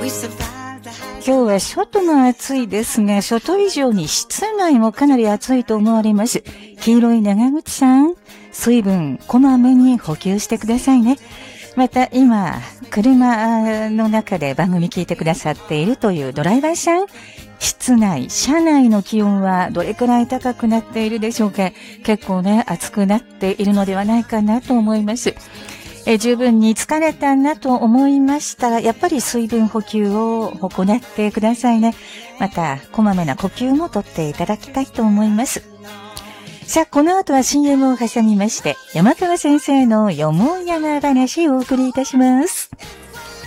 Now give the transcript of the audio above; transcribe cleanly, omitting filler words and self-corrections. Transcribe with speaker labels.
Speaker 1: 今日は外が暑いですが、外以上に室内もかなり暑いと思われます。黄色い長靴さん、水分こまめに補給してくださいね。また今、車の中で番組聞いてくださっているというドライバーさん、室内、車内の気温はどれくらい高くなっているでしょうか。結構ね、暑くなっているのではないかなと思います。十分に疲れたなと思いましたら、やっぱり水分補給を行ってくださいね。また、こまめな呼吸もとっていただきたいと思います。さあ、この後は CM を挟みまして、山川先生のよもやま話をお送りいたします。